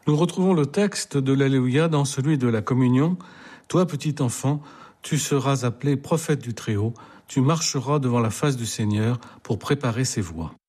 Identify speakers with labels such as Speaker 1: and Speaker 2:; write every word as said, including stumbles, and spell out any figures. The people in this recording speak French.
Speaker 1: Nous retrouvons le texte de l'Alléluia dans celui de la communion. Toi, petit enfant, tu seras appelé prophète du Très-Haut, tu marcheras devant la face du Seigneur pour préparer ses voies.